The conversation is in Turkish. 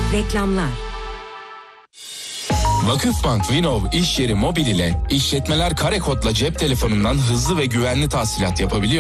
Reklamlar. Vakıfbank Vinov iş yeri mobil ile işletmeler kare kodla cep telefonundan hızlı ve güvenli tahsilat yapabiliyor.